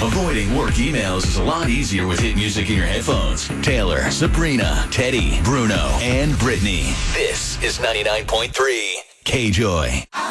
Avoiding work emails is a lot easier with hit music in your headphones. Taylor, Sabrina, Teddy, Bruno, and Brittany. This is 99.3 K-Joy.